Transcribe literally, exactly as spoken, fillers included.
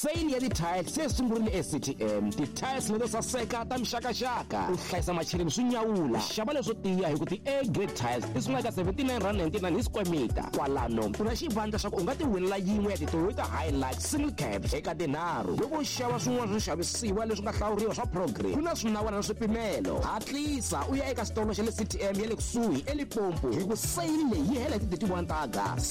sale ya ti-tiles se sungurile e-C T M. Ti-tiles leto saseka ta mixakaxaka u hlayisa macheleni swi nyawula. Xava leswo tiya hi ku ti-A grade tiles ti sungula ka seventy-nine rand ninety-nine hi square meter. Kwalano u na xivandla xa ku u nga ti winela yin'we ya ti-Toyota Hilux single cab eka tinharhu. Loko u xava swin'wana swo xavisiwa leswi nga hlawuriwa swa Progress ku na swinawana na swipimelo. Hatlisa u ya eka xitolo xa le C T M ya le kusuhi eLimpopo hi ku sale leyi yi hela hi ti thirty-one ta August.